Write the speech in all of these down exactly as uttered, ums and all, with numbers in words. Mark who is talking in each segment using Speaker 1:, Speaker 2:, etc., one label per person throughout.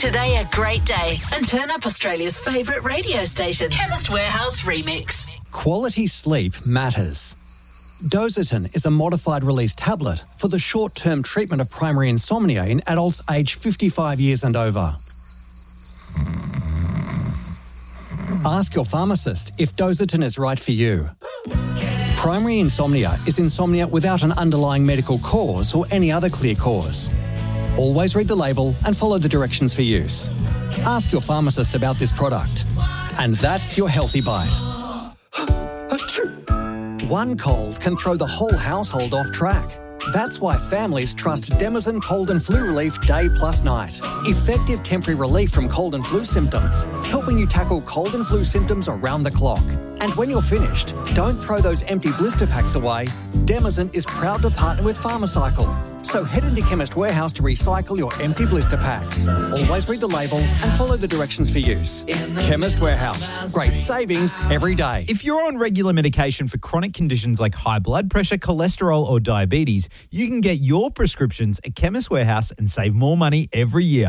Speaker 1: today a great day and turn up Australia's favourite radio station, Chemist Warehouse Remix.
Speaker 2: Quality sleep matters. Dositin is a modified release tablet for the short-term treatment of primary insomnia in adults aged fifty-five years and over. Ask your pharmacist if Dositin is right for you. Primary insomnia is insomnia without an underlying medical cause or any other clear cause. Always read the label and follow the directions for use. Ask your pharmacist about this product. And that's your Healthy Bite. One cold can throw the whole household off track. That's why families trust Demazin Cold and Flu Relief day plus night. Effective temporary relief from cold and flu symptoms, helping you tackle cold and flu symptoms around the clock. And when you're finished, don't throw those empty blister packs away. Demazin is proud to partner with Pharmacycle. So head into Chemist Warehouse to recycle your empty blister packs. Always read the label and follow the directions for use. Chemist Warehouse. Great savings every day.
Speaker 3: If you're on regular medication for chronic conditions like high blood pressure, cholesterol or diabetes, you can get your prescriptions at Chemist Warehouse and save more money every year.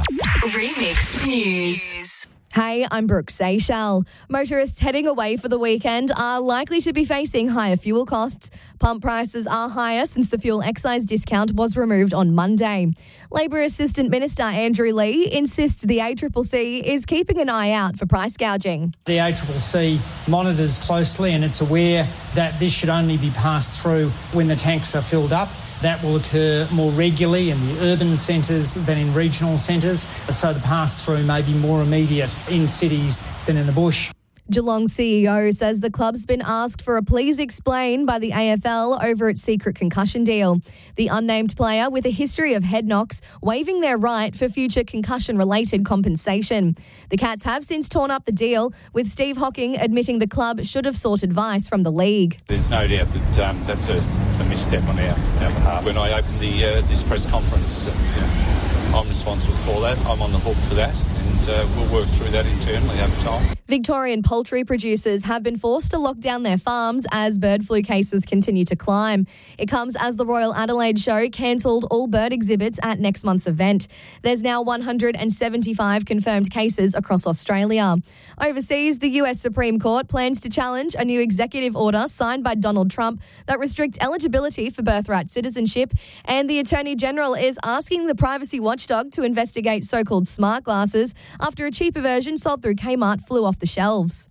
Speaker 1: Remix News.
Speaker 4: Hey, I'm Brooke Seychelles. Motorists heading away for the weekend are likely to be facing higher fuel costs. Pump prices are higher since the fuel excise discount was removed on Monday. Labor Assistant Minister Andrew Lee insists the A C C C is keeping an eye out for price gouging.
Speaker 5: The A C C C monitors closely and it's aware that this should only be passed through when the tanks are filled up. That will occur more regularly in the urban centres than in regional centres, so the pass-through may be more immediate in cities than in the bush.
Speaker 4: Geelong C E O says the club's been asked for a please explain by the A F L over its secret concussion deal. The unnamed player with a history of head knocks waiving their right for future concussion-related compensation. The Cats have since torn up the deal, with Steve Hocking admitting the club should have sought advice from the league.
Speaker 6: There's no doubt that um, that's a, a misstep on our, our behalf. When I opened the uh, this press conference, uh, you know, I'm responsible for that. I'm on the hook for that, and uh, we'll work through that internally over time.
Speaker 4: Victorian poultry producers have been forced to lock down their farms as bird flu cases continue to climb. It comes as the Royal Adelaide Show cancelled all bird exhibits at next month's event. There's now one hundred seventy-five confirmed cases across Australia. Overseas, the U S Supreme Court plans to challenge a new executive order signed by Donald Trump that restricts eligibility for birthright citizenship, and the Attorney General is asking the privacy watchdog to investigate so-called smart glasses after a cheaper version sold through Kmart flew off the shelves.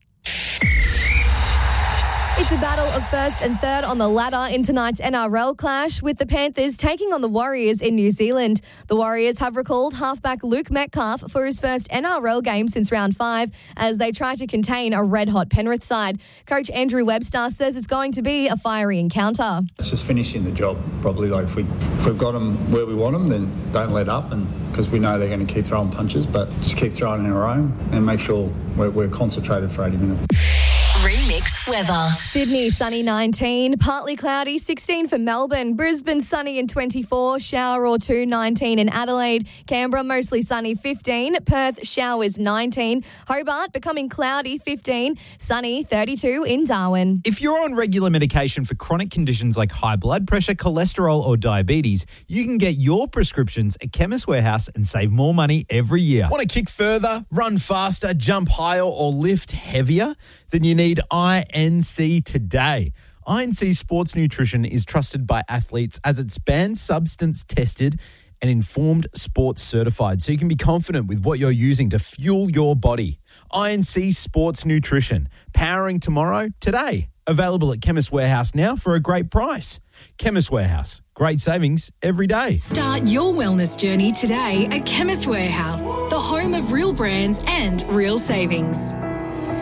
Speaker 4: It's a battle of first and third on the ladder in tonight's N R L clash, with the Panthers taking on the Warriors in New Zealand. The Warriors have recalled halfback Luke Metcalf for his first N R L game since round five as they try to contain a red-hot Penrith side. Coach Andrew Webster says it's going to be a fiery encounter.
Speaker 7: It's just finishing the job, probably. Like if, we, if we've got them where we want them, then don't let up, and because we know they're going to keep throwing punches, but just keep throwing in our own and make sure we're, we're concentrated for eighty minutes.
Speaker 1: Remix weather.
Speaker 4: Sydney, sunny nineteen, partly cloudy sixteen for Melbourne. Brisbane, sunny and twenty-four, shower or two, nineteen in Adelaide. Canberra, mostly sunny, fifteen. Perth, showers, nineteen. Hobart, becoming cloudy, fifteen. Sunny, thirty-two in Darwin.
Speaker 3: If you're on regular medication for chronic conditions like high blood pressure, cholesterol or diabetes, you can get your prescriptions at Chemist Warehouse and save more money every year. Want to kick further, run faster, jump higher or lift heavier? Then you need I N C today. I N C Sports Nutrition is trusted by athletes as it's banned substance tested and informed sports certified, so you can be confident with what you're using to fuel your body. I N C Sports Nutrition, powering tomorrow today. Available at Chemist Warehouse now for a great price. Chemist Warehouse, great savings every day.
Speaker 1: Start your wellness journey today at Chemist Warehouse, the home of real brands and real savings.